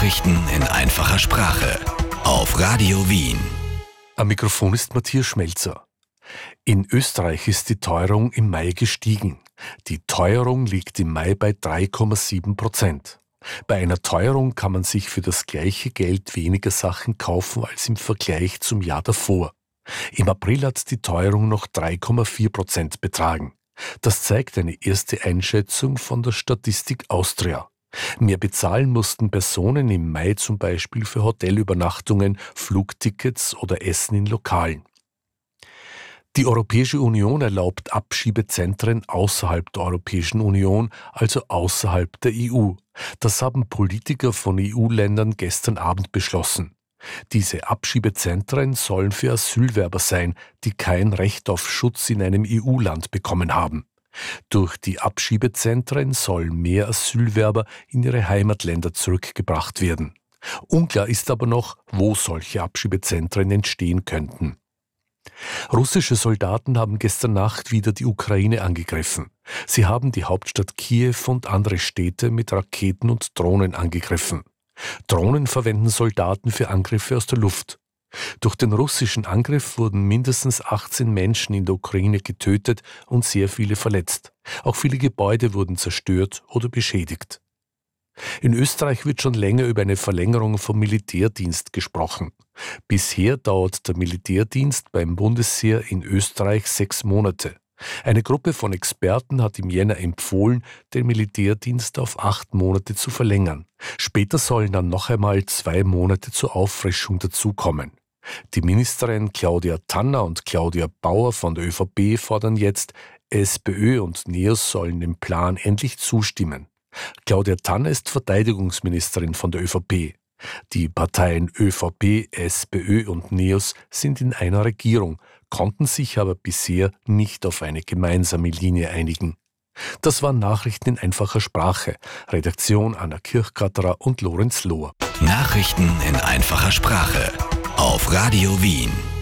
Nachrichten in einfacher Sprache auf Radio Wien. Am Mikrofon ist Matthias Schmelzer. In Österreich ist die Teuerung im Mai gestiegen. Die Teuerung liegt im Mai bei 3,7%. Bei einer Teuerung kann man sich für das gleiche Geld weniger Sachen kaufen als im Vergleich zum Jahr davor. Im April hat die Teuerung noch 3,4% betragen. Das zeigt eine erste Einschätzung von der Statistik Austria. Mehr bezahlen mussten Personen im Mai zum Beispiel für Hotelübernachtungen, Flugtickets oder Essen in Lokalen. Die Europäische Union erlaubt Abschiebezentren außerhalb der Europäischen Union, also außerhalb der EU. Das haben Politiker von EU-Ländern gestern Abend beschlossen. Diese Abschiebezentren sollen für Asylwerber sein, die kein Recht auf Schutz in einem EU-Land bekommen haben. Durch die Abschiebezentren sollen mehr Asylwerber in ihre Heimatländer zurückgebracht werden. Unklar ist aber noch, wo solche Abschiebezentren entstehen könnten. Russische Soldaten haben gestern Nacht wieder die Ukraine angegriffen. Sie haben die Hauptstadt Kiew und andere Städte mit Raketen und Drohnen angegriffen. Drohnen verwenden Soldaten für Angriffe aus der Luft. Durch den russischen Angriff wurden mindestens 18 Menschen in der Ukraine getötet und sehr viele verletzt. Auch viele Gebäude wurden zerstört oder beschädigt. In Österreich wird schon länger über eine Verlängerung vom Militärdienst gesprochen. Bisher dauert der Militärdienst beim Bundesheer in Österreich 6 Monate. Eine Gruppe von Experten hat im Jänner empfohlen, den Militärdienst auf 8 Monate zu verlängern. Später sollen dann noch einmal 2 Monate zur Auffrischung dazukommen. Die Ministerin Claudia Tanner und Claudia Bauer von der ÖVP fordern jetzt, SPÖ und NEOS sollen dem Plan endlich zustimmen. Claudia Tanner ist Verteidigungsministerin von der ÖVP. Die Parteien ÖVP, SPÖ und NEOS sind in einer Regierung, konnten sich aber bisher nicht auf eine gemeinsame Linie einigen. Das waren Nachrichten in einfacher Sprache. Redaktion Anna Kirchgatterer und Lorenz Lohr. Nachrichten in einfacher Sprache auf Radio Wien.